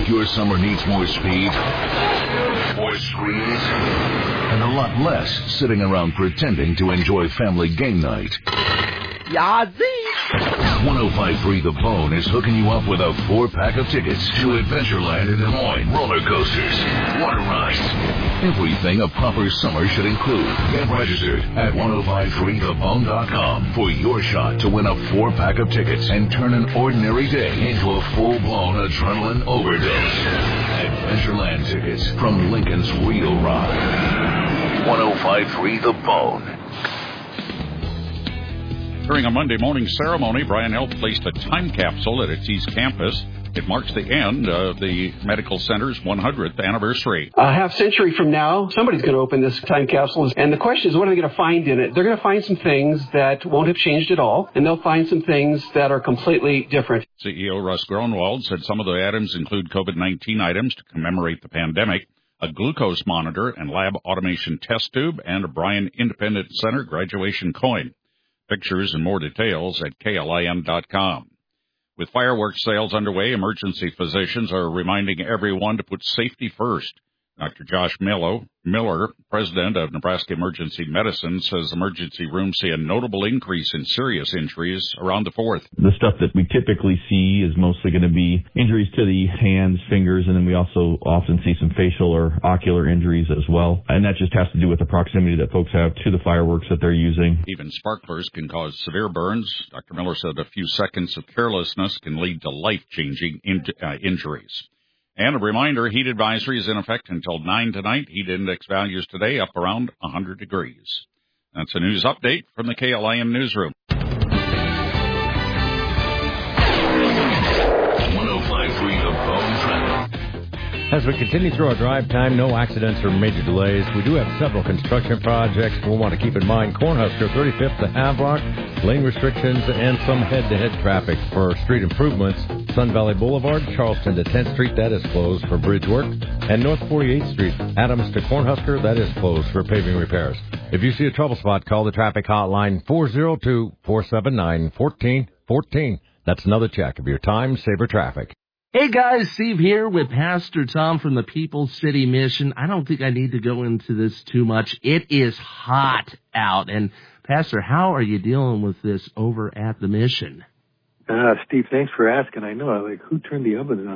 Your summer needs more speed, more screens, and a lot less sitting around pretending to enjoy family game night. Yazzie! 105.3 The Bone is hooking you up with a 4-pack of tickets to Adventureland in Des Moines, roller coasters, water rides, everything a proper summer should include. Get registered at 1053thebone.com for your shot to win a 4-pack of tickets and turn an ordinary day into a full-blown adrenaline overdose. Adventureland tickets from Lincoln's Real Rock. 1053 The Bone. During a Monday morning ceremony, Bryan Health placed a time capsule at its East Campus. It marks the end of the medical center's 100th anniversary. A half century from now, somebody's going to open this time capsule. And the question is, what are they going to find in it? They're going to find some things that won't have changed at all, and they'll find some things that are completely different. CEO Russ Gronwald said some of the items include COVID-19 items to commemorate the pandemic, a glucose monitor and lab automation test tube, and a Bryan Independent Center graduation coin. Pictures and more details at KLIN.com. With fireworks sales underway, emergency physicians are reminding everyone to put safety first. Dr. Josh Miller, president of Nebraska Emergency Medicine, says emergency rooms see a notable increase in serious injuries around the 4th. The stuff that we typically see is mostly going to be injuries to the hands, fingers, and then we also often see some facial or ocular injuries as well. And that just has to do with the proximity that folks have to the fireworks that they're using. Even sparklers can cause severe burns. Dr. Miller said a few seconds of carelessness can lead to life-changing injuries. And a reminder, heat advisory is in effect until 9 tonight. Heat index values today up around 100 degrees. That's a news update from the KLIN Newsroom. 105.3 The Bone Traffic. As we continue through our drive time, no accidents or major delays. We do have several construction projects we'll want to keep in mind. Cornhusker, 35th to Havelock, lane restrictions, and some head-to-head traffic for street improvements. Sun Valley Boulevard, Charleston to 10th Street, that is closed for bridge work. And North 48th Street, Adams to Cornhusker, that is closed for paving repairs. If you see a trouble spot, call the traffic hotline 402-479-1414. That's another check of your time-saver traffic. Hey guys, Steve here with Pastor Tom from the People's City Mission. I don't think I need to go into this too much. It is hot out. And Pastor, how are you dealing with this over at the mission? Steve, thanks for asking. I know, who turned the ovens on?